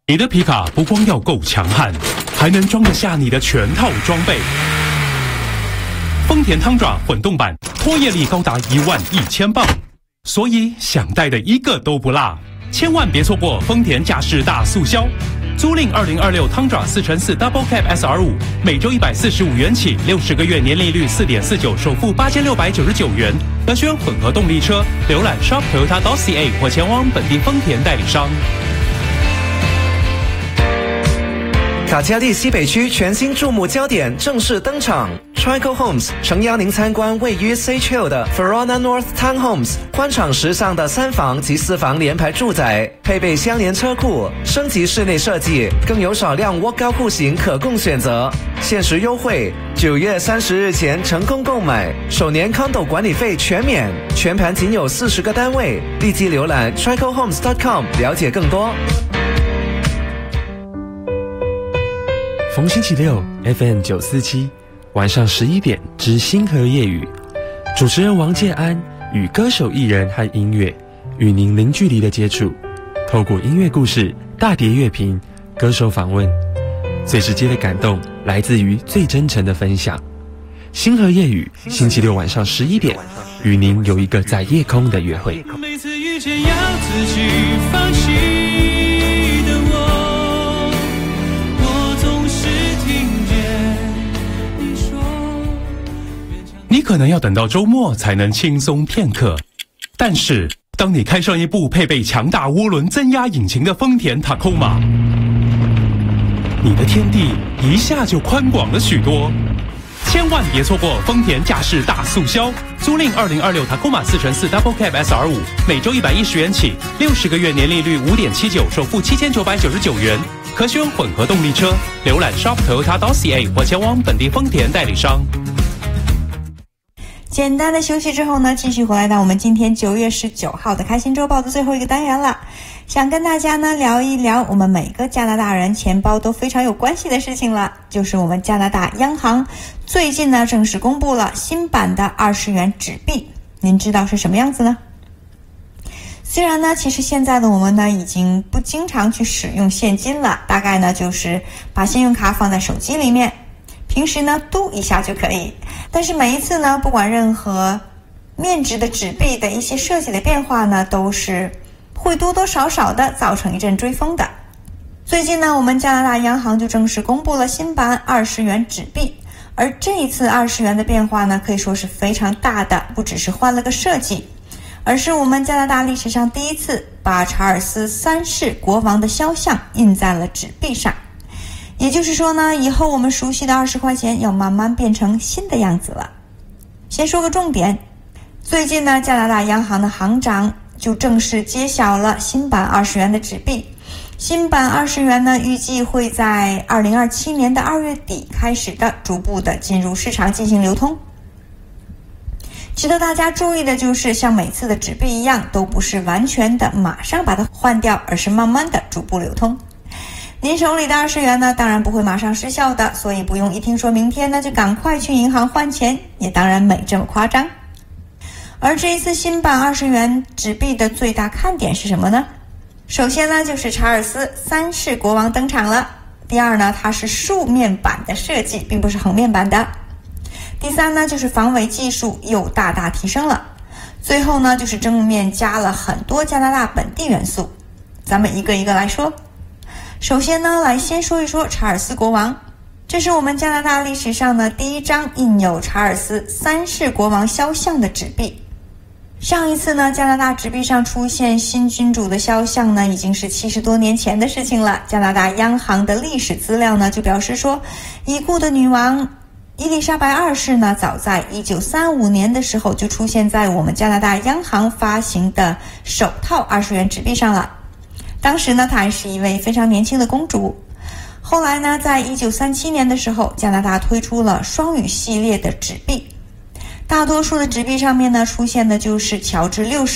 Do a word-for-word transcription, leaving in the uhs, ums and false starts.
你的皮卡不光要够强悍，还能装得下你的全套装备。丰田汤爪混动版，拖曳力高达一万一千磅，所以想带的一个都不落。千万别错过丰田驾驶大促销！租赁二零二六汤爪四乘四 Double Cab S R 五，每周一百四十五元起，六十个月年利率四点四九，首付八千六百九十九元。可选混合动力车，浏览 shop toyota dot c a 或前往本地丰田代理商。 卡加利西北区全新注目焦点正式登场 ，Trico Homes 诚邀您参观位于 Seychelles 的 Verona North Townhomes， 宽敞时尚的三房及四房联排住宅，配备相连车库，升级室内设计，更有少量窝高户型可供选择。限时优惠，九月三十日前成功购买，首年 condo 管理费全免，全盘仅有四十个单位，立即浏览 trico homes dot com 了解更多。 逢星期六 F M 九四七晚上十一点之星河夜语，主持人王建安与歌手艺人和音乐与您零距离的接触，透过音乐故事、大碟乐评、歌手访问，最直接的感动来自于最真诚的分享。星河夜语星期六晚上十一点，与您有一个在夜空的约会。 每次遇见要自己放弃你可能要等到周末才能轻松片刻，但是当你开上一部配备强大涡轮增压引擎的丰田 Tacoma， 你的天地一下就宽广了许多。千万别错过丰田驾驶大促销，租赁二零二六 Tacoma 四乘四 Double Cab S R 五，每周一百一十元起，六十个月年利率五点七九，首付七千九百九十九元。可选混合动力车，浏览 shop toyota dot c a 或前往本地丰田代理商。 简单的休息之后呢，继续回来到我们今天九月十九号的开心周报的最后一个单元了。想跟大家呢聊一聊我们每个加拿大人钱包都非常有关系的事情了，就是我们加拿大央行最近呢正式公布了新版的二十元纸币，您知道是什么样子呢？虽然呢其实现在的我们呢已经不经常去使用现金了，大概呢就是把信用卡放在手机里面，平时呢嘟一下就可以，但是每一次呢不管任何面值的纸币的一些设计的变化呢，都是会多多少少的造成一阵追风的。最近呢我们加拿大央行就正式公布了新版二十元纸币，而这一次二十元的变化呢可以说是非常大的，不只是换了个设计，而是我们加拿大历史上第一次把查尔斯三世国王的肖像印在了纸币上。也就是说呢，以后我们熟悉的二十块钱要慢慢变成新的样子了。先说个重点，最近呢，加拿大央行的行长就正式揭晓了新版二十元的纸币。新版二十元呢，预计会在二零二七年的二月底开始的逐步的进入市场进行流通。值得大家注意的就是，像每次的纸币一样，都不是完全的马上把它换掉，而是慢慢的逐步流通。您手里的二十元呢，当然不会马上失效的，所以不用一听说明天呢就赶快去银行换钱，也当然没这么夸张。而这一次新版二十元纸币的最大看点是什么呢？首先呢就是查尔斯三世国王登场了，第二呢它是竖面版的设计，并不是横面版的，第三呢就是防伪技术又大大提升了，最后呢就是正面加了很多加拿大本地元素。咱们一个一个来说。首先呢，来先说一说查尔斯国王，这是我们加拿大历史上的第一张印有查尔斯三世国王肖像的纸币。上一次呢，加拿大纸币上出现新君主的肖像呢，已经是七十多年前的事情了。加拿大央行的历史资料呢，就表示说，已故的女王伊丽莎白二世呢，早在一九三五年的时候就出现在我们加拿大央行发行的首套二十元纸币上了。当时呢，她还是一位非常年轻的公主。后来呢，在一九三七年的时候，加拿大推出了双语系列的纸币，大多数的纸币上面呢出现的就是乔治六世